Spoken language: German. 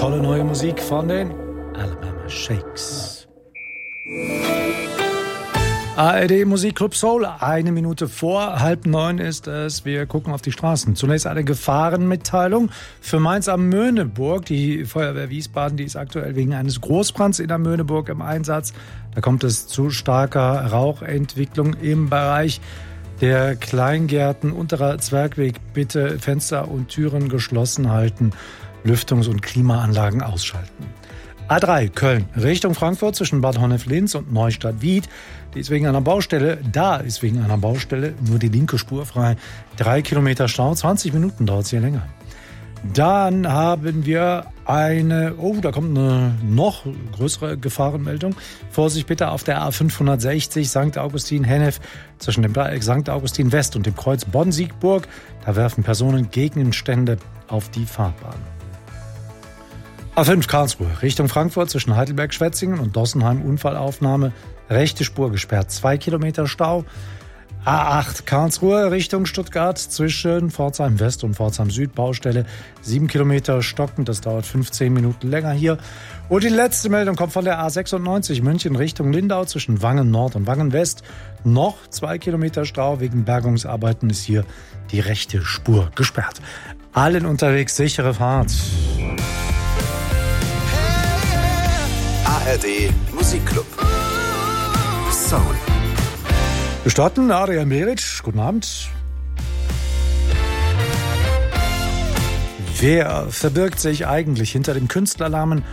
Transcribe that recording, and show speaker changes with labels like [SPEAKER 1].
[SPEAKER 1] tolle neue Musik von den Alabama Shakes. ARD Musikclub Soul, 1 Minute vor 8:30 ist es. Wir gucken auf die Straßen. Zunächst eine Gefahrenmitteilung für Mainz am Möhneburg. Die Feuerwehr Wiesbaden, die ist aktuell wegen eines Großbrands in der Möhneburg im Einsatz. Da kommt es zu starker Rauchentwicklung im Bereich der Kleingärten, unterer Zwergweg. Bitte Fenster und Türen geschlossen halten, Lüftungs- und Klimaanlagen ausschalten. A3 Köln Richtung Frankfurt zwischen Bad Honnef-Linz und Neustadt-Wied. Da ist wegen einer Baustelle nur die linke Spur frei. 3 Kilometer Stau, 20 Minuten dauert es hier länger. Dann haben wir da kommt eine noch größere Gefahrenmeldung. Vorsicht bitte auf der A560 St. Augustin-Hennef zwischen dem Dreieck St. Augustin West und dem Kreuz Bonn-Siegburg. Da werfen Personen Gegenstände auf die Fahrbahn. A5 Karlsruhe Richtung Frankfurt zwischen Heidelberg-Schwetzingen und Dossenheim Unfallaufnahme. Rechte Spur gesperrt, 2 Kilometer Stau. A8 Karlsruhe Richtung Stuttgart zwischen Pforzheim West und Pforzheim Süd Baustelle. 7 Kilometer stockend, das dauert 15 Minuten länger hier. Und die letzte Meldung kommt von der A96 München Richtung Lindau zwischen Wangen Nord und Wangen West. Noch 2 Kilometer Stau, wegen Bergungsarbeiten ist hier die rechte Spur gesperrt. Allen unterwegs sichere Fahrt.
[SPEAKER 2] ARD Musikclub Soul.
[SPEAKER 1] Wir starten, Adrian Beric, guten Abend. Wer verbirgt sich eigentlich hinter dem Künstlernamen